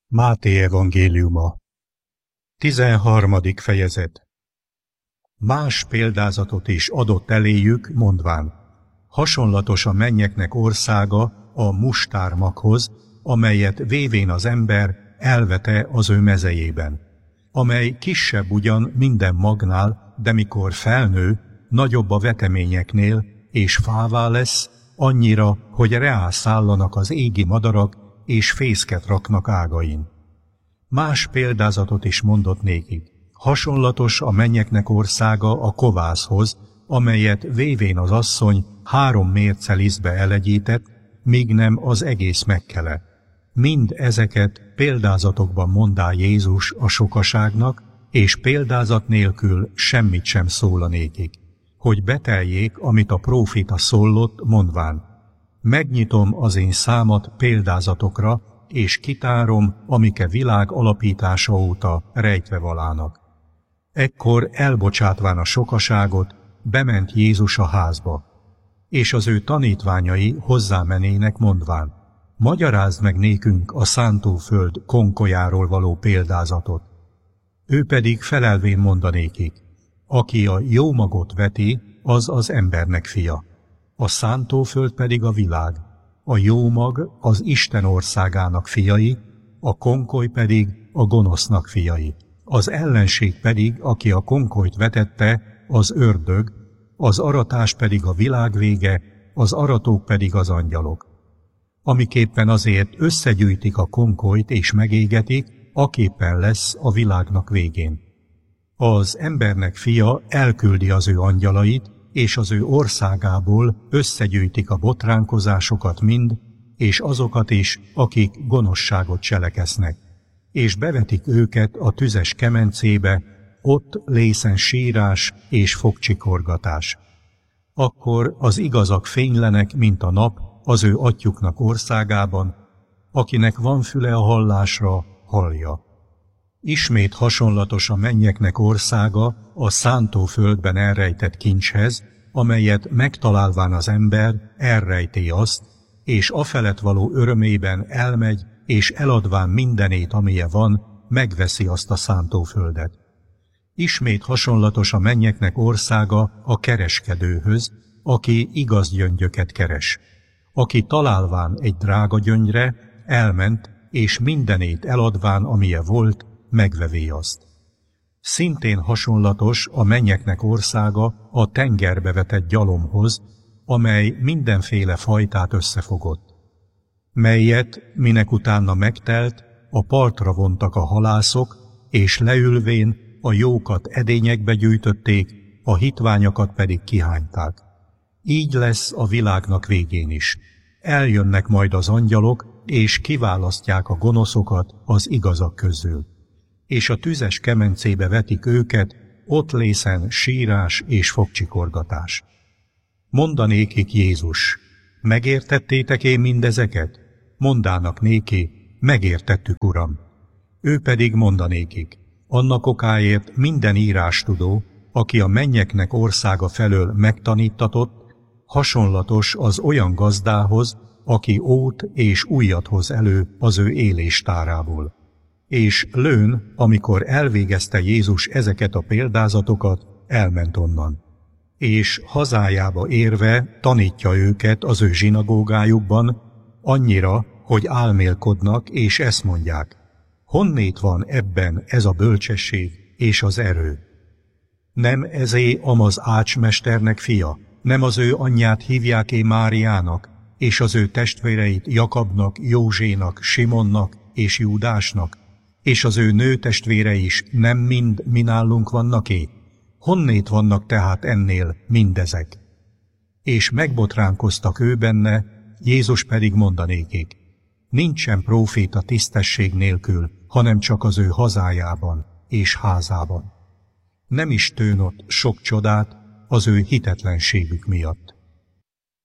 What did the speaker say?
Máté evangéliuma 13. fejezet. Más példázatot is adott eléjük, mondván: hasonlatos a mennyeknek országa a mustármaghoz, amelyet vévén az ember elvete az ő mezejében, amely kisebb ugyan minden magnál, de mikor felnő, nagyobb a veteményeknél, és fává lesz, annyira, hogy reászállanak az égi madarak, és fészket raknak ágain. Más példázatot is mondott nékik: hasonlatos a mennyeknek országa a kovászhoz, amelyet vévén az asszony 3 mérce lisztbe elegyített, míg nem az egész megkele. Mind ezeket példázatokban mondá Jézus a sokaságnak, és példázat nélkül semmit sem szól a nékik, hogy beteljék, amit a prófita szólott, mondván: megnyitom az én számat példázatokra, és kitárom, amike világ alapítása óta rejtve valának. Ekkor elbocsátván a sokaságot, bement Jézus a házba, és az ő tanítványai hozzámenének, mondván: magyarázd meg nékünk a szántóföld konkolyáról való példázatot. Ő pedig felelvén mondanékik: aki a jó magot veti, az az embernek fia. A szántóföld pedig a világ, a jó mag az Isten országának fiai, a konkoly pedig a gonosznak fiai. Az ellenség pedig, aki a konkolyt vetette, az ördög, az aratás pedig a világ vége, az aratók pedig az angyalok. Amiképpen azért összegyűjtik a konkolyt és megégetik, aképpen lesz a világnak végén. Az embernek fia elküldi az ő angyalait, és az ő országából összegyűjtik a botránkozásokat mind, és azokat is, akik gonoszságot cselekesznek, és bevetik őket a tüzes kemencébe, ott lészen sírás és fogcsikorgatás. Akkor az igazak fénylenek, mint a nap, az ő atyuknak országában, akinek van füle a hallásra, hallja. Ismét hasonlatos a mennyeknek országa a szántóföldben elrejtett kincshez, amelyet megtalálván az ember elrejti azt, és afelett való örömében elmegy, és eladván mindenét, amilyen van, megveszi azt a szántóföldet. Ismét hasonlatos a mennyeknek országa a kereskedőhöz, aki igaz gyöngyöket keres. Aki találván egy drága gyöngyre, elment, és mindenét eladván, amilyen volt, megvevé azt. Szintén hasonlatos a mennyeknek országa a tengerbe vetett gyalomhoz, amely mindenféle fajtát összefogott, melyet, minek utána megtelt, a partra vontak a halászok, és leülvén a jókat edényekbe gyűjtötték, a hitványokat pedig kihányták. Így lesz a világnak végén is. Eljönnek majd az angyalok, és kiválasztják a gonoszokat az igazak közül, és a tüzes kemencébe vetik őket, ott lészen sírás és fogcsikorgatás. Mondanékik Jézus: megértettétek én mindezeket? Mondának néki: megértettük, Uram. Ő pedig mondanékik: annak okáért minden írástudó, aki a mennyeknek országa felől megtanítatott, hasonlatos az olyan gazdához, aki ót és újat hoz elő az ő éléstárából. És lőn, amikor elvégezte Jézus ezeket a példázatokat, elment onnan. És hazájába érve tanítja őket az ő zsinagógájukban, annyira, hogy álmélkodnak, és ezt mondják: honnét van ebben ez a bölcsesség és az erő? Nem ezé amaz ácsmesternek fia? Nem az ő anyját hívják-e Máriának, és az ő testvéreit Jakabnak, Józsénak, Simonnak és Júdásnak, és az ő nőtestvére is nem mind mi nálunk vannak-é? Honnét vannak tehát ennél mindezek? És megbotránkoztak ő benne, Jézus pedig mondanékik: nincsen próféta tisztesség nélkül, hanem csak az ő hazájában és házában. Nem is tőn ott sok csodát az ő hitetlenségük miatt.